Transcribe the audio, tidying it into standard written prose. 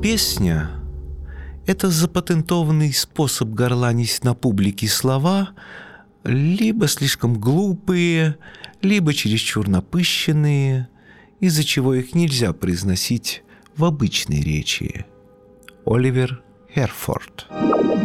Песня — это запатентованный способ горланить на публике слова, либо слишком глупые, либо чересчур напыщенные, из-за чего их нельзя произносить в обычной речи. Оливер Херфорд.